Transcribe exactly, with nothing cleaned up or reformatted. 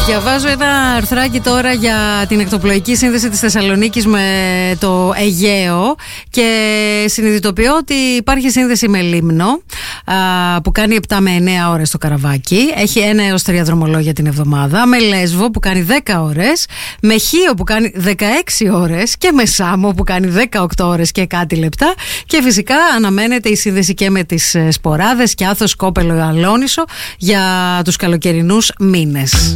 Διαβάζω ένα αρθράκι τώρα για την εκτοπλοϊκή σύνδεση της Θεσσαλονίκης με το Αιγαίο και συνειδητοποιώ ότι υπάρχει σύνδεση με Λίμνο α, που κάνει επτά με εννέα ώρες το καραβάκι. Έχει ένα έως τρία δρομολόγια την εβδομάδα. Με Λέσβο που κάνει δέκα ώρες. Με Χίο που κάνει δεκαέξι ώρες. Και με Σάμο που κάνει δεκαοκτώ ώρες και κάτι λεπτά. Και φυσικά αναμένεται η σύνδεση και με τις Σποράδες και Άθος, Κόπελο, Αλόνισο για τους καλοκαιρινούς μήνες.